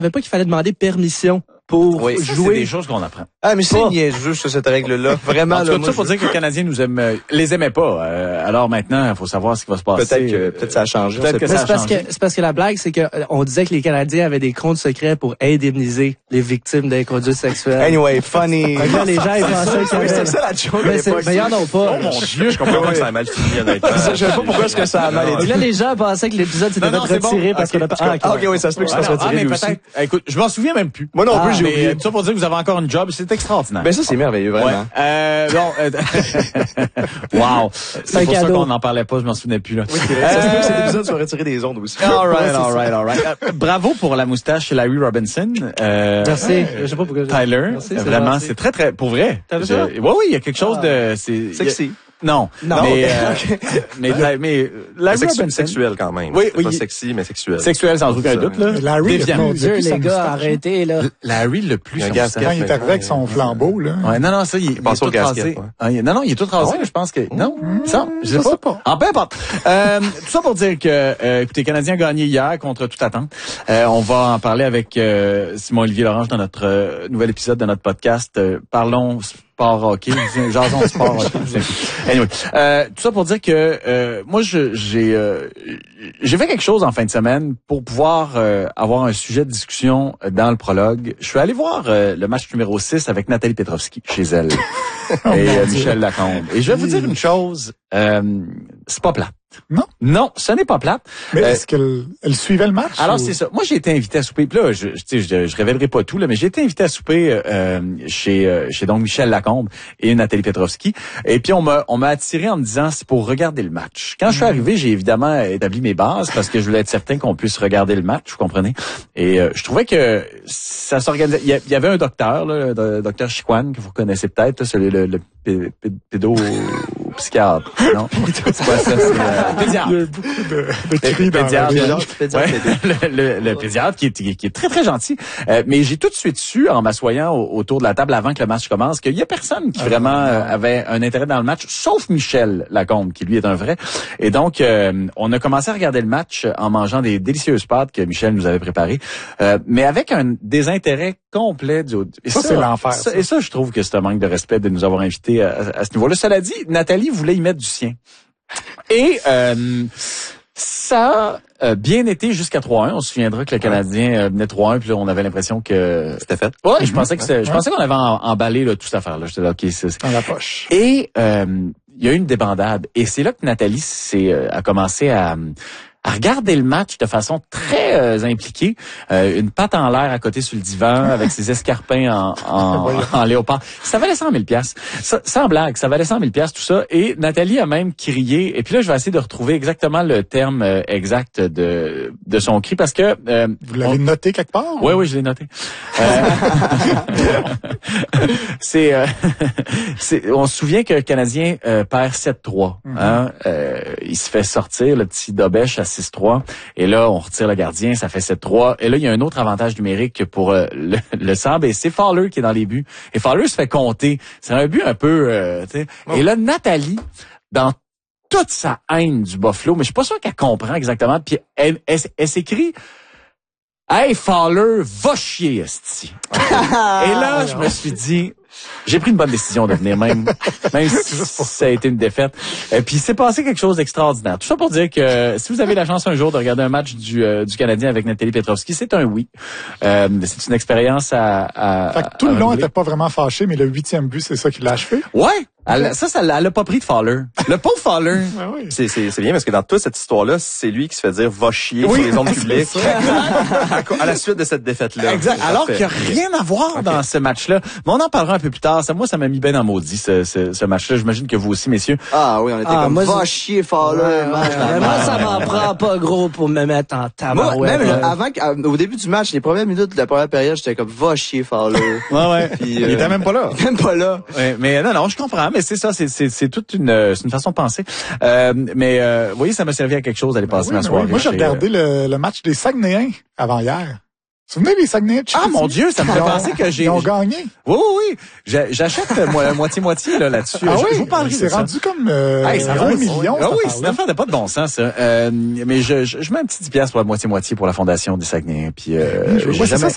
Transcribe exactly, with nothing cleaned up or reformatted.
savais pas qu'il fallait demander permission pour oui, ça, jouer. C'est des choses qu'on apprend. Ah, mais c'est niaiseux, cette règle-là. Vraiment, en tout cas, là. Tout ça pour je... dire que les Canadiens nous aiment, euh, les aimaient pas. Euh, alors maintenant, il faut savoir ce qui va se passer. Peut-être que, peut-être ça a changé. Peut-être que ça a c'est parce changé. que, c'est parce que la blague, c'est que, euh, on disait que les Canadiens avaient des comptes secrets pour indemniser les victimes d'inconduite sexuelle. Anyway, funny. Là, les gens, ils pensaient qu'il y avait... C'est ça la joke. Mais, c'est, mais ils en ont pas. Oh mon Dieu, je comprends pas que ça a mal fini, honnêtement. Je sais pas pourquoi est-ce que ça a mal été. Là, les gens pensaient que l'épisode s'était fait retirer parce qu'on a pas... Ah, ok, oui, ça se peut que ça soit retiré lui aussi. Écoute, je m'en souviens même plus. Moi non plus, j'ai oublié. Tout ça pour dire que vous avez encore une job, c'est extraordinaire. Ben ça, c'est merveilleux, vraiment. Ouais. Euh, bon, euh, wow. C'est pour ça qu'on n'en parlait pas, je m'en souvenais plus, là. Oui, c'est vrai. Ça se peut que cet épisode soit retiré des ondes aussi. All right, all right, all right. Euh, bravo pour la moustache chez Larry Robinson. Euh, Merci. Je sais pas pourquoi. Tyler. Merci, vraiment, c'est très, très, pour vrai. T'as vu ça? Oui, oui, il y a quelque chose de, c'est, sexy. Non, non, mais euh, mais mais, mais Larry Sexu- Robinson, sexuel quand même. Oui, c'est oui. Pas sexy, mais sexuel. Sexuel sans aucun doute là. Mais Larry, Déviant. Mon Dieu, les gars, arrêtez là. Larry le plus. Un gaz Quand il est arrivé avec son flambeau, là. Ouais, non, non, ça, il, il est passe au tout gasket, rasé. ouais. Ah, il- non, non, il est tout rasé, je pense que, non, ça, je sais Je sais pas. pas. En peu importe. Euh, tout ça pour dire que, euh, écoutez, Canadien a gagné hier contre toute attente. Euh, on va en parler avec, euh, Simon-Olivier Lorange dans notre euh, nouvel épisode de notre podcast. Euh, parlons sport hockey, jason sport hockey. Anyway, euh, tout ça pour dire que, euh, moi, je, j'ai, euh, j'ai fait quelque chose en fin de semaine pour pouvoir euh, avoir un sujet de discussion dans le prologue. Je suis allé voir euh, le match numéro six avec Nathalie Petrovski chez elle et euh, Michel Lacombe. Et je vais vous dire une chose, euh, c'est pas plate. Non? Non, ce n'est pas plate. Mais Euh, est-ce qu'elle elle suivait le match? alors ou... c'est ça. Moi j'ai été invité à souper. Puis là, je, je, je, je révélerai pas tout là, mais j'ai été invité à souper euh, chez euh, chez donc Michel Lacombe et Nathalie Petrovski. Et puis on m'a on m'a attiré en me disant c'est pour regarder le match. Quand je suis arrivé, j'ai évidemment établi mes bases parce que je voulais être certain qu'on puisse regarder le match, vous comprenez. Et euh, je trouvais que ça s'organisait. Il y, a, il y avait un docteur, là, le docteur Chiquan que vous connaissez peut-être, là, celui le, le pé- pé- pédopsychiatre. Non, c'est pas ça. C'est euh, pédiatre. Il y a eu beaucoup de, de cris dans la pédiatre, rue. pédiatre, ouais, le, le, le pédiatre qui est, qui est très très gentil. Euh, mais j'ai tout de suite su en m'assoyant au, autour de la table avant que le match commence qu'il y a personne qui vraiment euh, avait un intérêt dans le match, sauf Michel Lacombe qui lui est un vrai. Et donc euh, on a commencé à regarder le match en mangeant des délicieuses pâtes que Michel nous avait préparées, euh, mais avec un désintérêt complet du. Et ça, ça c'est l'enfer. Ça, ça. Et ça, je trouve que c'est un manque de respect de nous avoir invités à, à ce niveau-là. Cela dit, Nathalie voulait y mettre du sien. Et euh, ça a bien été jusqu'à trois un. On se souviendra que le Canadien euh, venait trois un, puis là, on avait l'impression que c'était fait. Ouais, je pensais que c'était, je pensais qu'on avait en- emballé là, toute cette affaire-là. J'étais là, ok, c'est, c'est- Dans la poche. Et euh, il y a eu une débandade. Et c'est là que Nathalie s'est, euh, a commencé à à regarder le match de façon très euh, impliquée, euh, une patte en l'air à côté sur le divan avec ses escarpins en, en, en léopard. Ça valait cent mille piastres. Ça, sans blague, ça valait cent mille piastres tout ça. Et Nathalie a même crié. Et puis là, je vais essayer de retrouver exactement le terme euh, exact de de son cri parce que euh, Vous l'avez on- noté quelque part? oui, oui, je l'ai noté. Euh, c'est, euh, c'est, on se souvient que le Canadien euh, perd sept trois. Hein? Euh, il se fait sortir le petit Dobèche à six trois. Et là, on retire le gardien, ça fait sept trois. Et là, il y a un autre avantage numérique pour euh, le, le Samb. Et c'est Fowler qui est dans les buts. Et Fowler se fait compter. C'est un but un peu... Euh, tu sais. Et là, Nathalie, dans toute sa haine du Buffalo, mais je suis pas sûr qu'elle comprend exactement. Puis elle, elle, elle s'écrit... Hey, Fowler, va chier, esti. Et là, je me suis dit, j'ai pris une bonne décision de venir, même, même si ça a été une défaite. Et puis, il s'est passé quelque chose d'extraordinaire. Tout ça pour dire que si vous avez la chance un jour de regarder un match du, euh, du Canadien avec Nathalie Petrovski, c'est un oui. Euh, c'est une expérience à... à Fait que tout à le long, elle renouveler. était pas vraiment fâchée, mais le huitième but, c'est ça qui l'a achevé. Ouais! Elle, ça, ça, l'a- elle a pas pris de Fowler. Le pauvre Fowler. Ah oui. C'est, c'est, c'est bien parce que dans toute cette histoire-là, c'est lui qui se fait dire va chier Oui, sur les ondes c'est publiques ça. à, co- à la suite de cette défaite-là. Exact. C'est Alors parfait. qu'il n'y a rien à voir dans ce match-là. Mais on en parlera un peu plus tard. Ça, moi, ça m'a mis bien en maudit, ce, ce, ce match-là. J'imagine que vous aussi, messieurs. Ah oui, on était Ah, comme, moi, va c'est- chier, Fowler, Ouais, match ouais, de la ouais. Moi, merde. ça m'en prend pas gros pour me mettre en Moi, tabarouette. même là. avant, que- euh, au début du match, les premières minutes de la première période, j'étais comme, va chier, Fowler. Ouais, ouais. Puis, Il euh, était même pas là. Même pas là. Ouais, mais non, non, je comprends, mais c'est ça, c'est, c'est, c'est toute une, euh, c'est une façon de penser. Euh, mais, euh, vous voyez, ça m'a servi à quelque chose d'aller passer Oui, ma mais soirée. oui. Moi, j'ai chez, regardé le, le match des Saguenayens avant hier. Vous vous souvenez des Saguenayens de Ah, Chicoutimi? mon Dieu, ça me fait Ils ont- penser que j'ai- Ils ont gagné. Oui, oui, oui. J'ai- J'achète euh, moi, moitié-moitié, là, là-dessus. Ah je, oui? je vous parlerai de C'est ça. rendu comme euh, Hey, ça un vaut- million. Ah cette oui, c'est une affaire-là. affaire de pas de bon sens, ça. Euh, mais je, je, je mets un petit dix piastres pour la moitié-moitié pour la Fondation des Saguenayens. Puis, euh, Ouais, j'ai c'est jamais... ça,